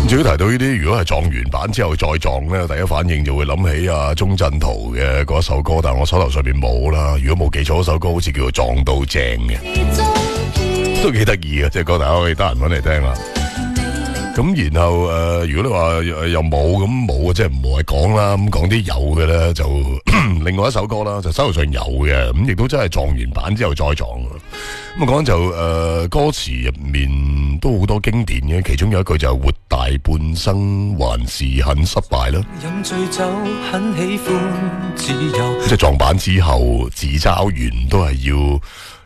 至於提到呢啲，如果係撞完板之後再撞咧，第一反應就會諗起鐘鎮濤嘅嗰一首歌，但係我手頭上面冇啦。如果冇記錯，嗰首歌好似叫做撞到正嘅，都幾得意嘅，即係歌大家可以得閒揾嚟聽啦。咁然後如果你話又冇咁冇，即係唔好講啦。咁講啲有嘅咧，就另外一首歌啦，就手頭上有嘅，咁亦都真係撞完板之後再撞。咁講就歌詞入面都好多經典嘅，其中有一句就係活大半生還是很失敗啦。 飲醉酒很喜歡自由， 即係撞板之後自嘲完都係要